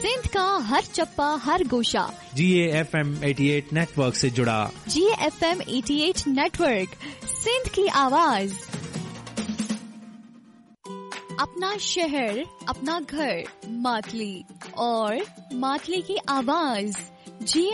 सिंध का हर चप्पा हर गोशा GAFM 88 network से जुड़ा। GAFM 88 नेटवर्क, सिंध की आवाज। अपना शहर, अपना घर, मातली और मातली की आवाज।